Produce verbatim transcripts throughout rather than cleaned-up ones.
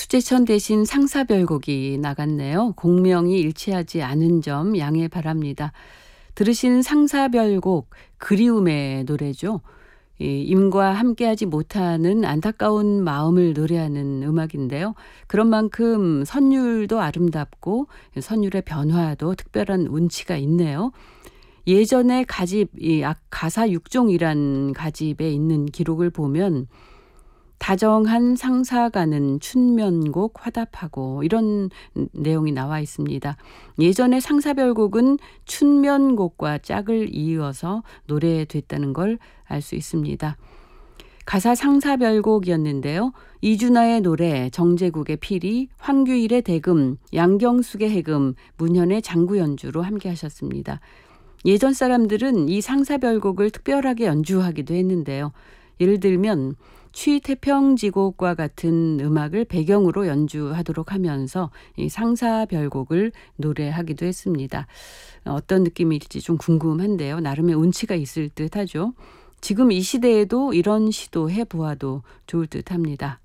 수제천 대신 상사별곡이 나갔네요. 곡명이 일치하지 않은 점 양해 바랍니다. 들으신 상사별곡 그리움의 노래죠. 이 임과 함께하지 못하는 안타까운 마음을 노래하는 음악인데요. 그런 만큼 선율도 아름답고 선율의 변화도 특별한 운치가 있네요. 예전에 가집, 이 가사 육종이란 가집에 있는 기록을 보면 다정한 상사가는 춘면곡 화답하고 이런 내용이 나와 있습니다. 예전에 상사별곡은 춘면곡과 짝을 이어서 노래됐다는 걸 알 수 있습니다. 가사 상사별곡이었는데요. 이준하의 노래, 정제국의 피리, 황규일의 대금, 양경숙의 해금, 문현의 장구 연주로 함께 하셨습니다. 예전 사람들은 이 상사별곡을 특별하게 연주하기도 했는데요. 예를 들면 취태평지곡과 같은 음악을 배경으로 연주하도록 하면서 이 상사별곡을 노래하기도 했습니다. 어떤 느낌일지 좀 궁금한데요. 나름의 운치가 있을 듯하죠. 지금 이 시대에도 이런 시도 해보아도 좋을 듯합니다.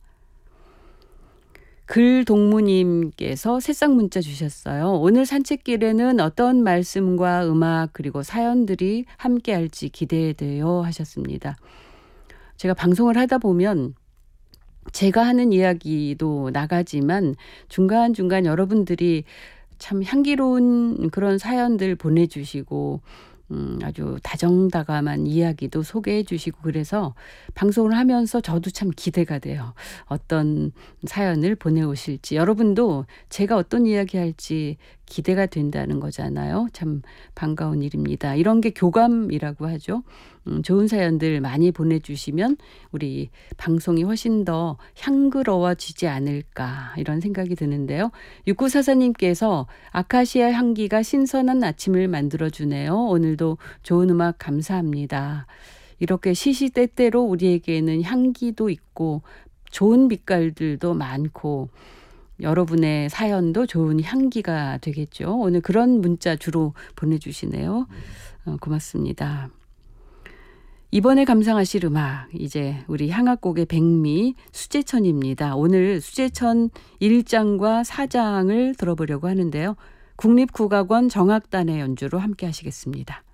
글동무님께서 새싹 문자 주셨어요. 오늘 산책길에는 어떤 말씀과 음악 그리고 사연들이 함께할지 기대돼요 하셨습니다. 제가 방송을 하다 보면 제가 하는 이야기도 나가지만 중간중간 여러분들이 참 향기로운 그런 사연들 보내주시고 음, 아주 다정다감한 이야기도 소개해 주시고 그래서 방송을 하면서 저도 참 기대가 돼요. 어떤 사연을 보내오실지. 여러분도 제가 어떤 이야기 할지 기대가 된다는 거잖아요. 참 반가운 일입니다. 이런 게 교감이라고 하죠. 음, 좋은 사연들 많이 보내주시면 우리 방송이 훨씬 더 향그러워지지 않을까 이런 생각이 드는데요. 육구사사님께서 아카시아 향기가 신선한 아침을 만들어주네요. 오늘도 좋은 음악 감사합니다. 이렇게 시시때때로 우리에게는 향기도 있고 좋은 빛깔들도 많고 여러분의 사연도 좋은 향기가 되겠죠. 오늘 그런 문자 주로 보내주시네요. 어, 고맙습니다. 이번에 감상하실 음악 이제 우리 향악곡의 백미 수제천입니다. 오늘 수제천 일 장과 사 장을 들어보려고 하는데요. 국립국악원 정악단의 연주로 함께 하시겠습니다.